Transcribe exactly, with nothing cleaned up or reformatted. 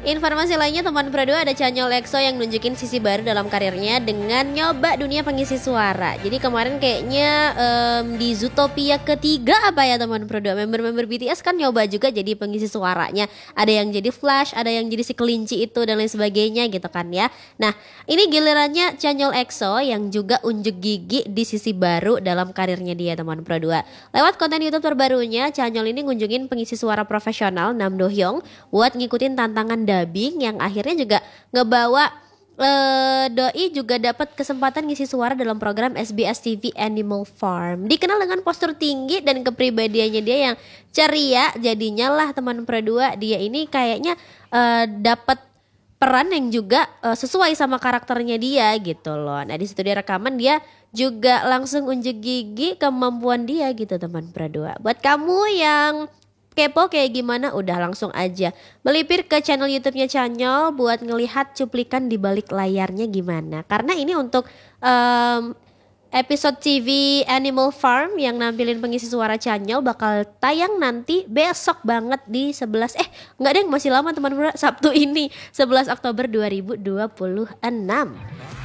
Informasi lainnya teman Pro dua ada Chanyeol EXO yang nunjukin sisi baru dalam karirnya dengan nyoba dunia pengisi suara. Jadi kemarin kayaknya um, di Zootopia ketiga apa ya teman Pro dua, member-member B T S kan nyoba juga jadi pengisi suaranya. Ada yang jadi Flash, ada yang jadi si kelinci itu dan lain sebagainya gitu kan ya. Nah ini gilirannya Chanyeol EXO yang juga unjuk gigi di sisi baru dalam karirnya dia teman Pro dua. Lewat konten YouTube terbarunya, Chanyeol ini ngunjungin pengisi suara profesional Nam Do Hyung buat ngikutin tantangan dubbing yang akhirnya juga ngebawa uh, Doi juga dapat kesempatan ngisi suara dalam program S B S T V Animal Farm. Dikenal dengan postur tinggi dan kepribadiannya dia yang ceria, jadinya lah teman Pro dua dia ini kayaknya uh, dapat peran yang juga uh, sesuai sama karakternya dia gitu loh. Nah di situ dia rekaman dia juga langsung unjuk gigi kemampuan dia gitu teman Pro dua. Buat kamu yang kepo kayak gimana, udah langsung aja melipir ke channel YouTube-nya Chanyeol buat ngelihat cuplikan di balik layarnya gimana. Karena ini untuk um, episode T V Animal Farm yang nampilin pengisi suara Chanyeol bakal tayang nanti besok banget di sebelas eh enggak deh masih lama teman-teman, Sabtu ini sebelas Oktober dua ribu dua puluh enam.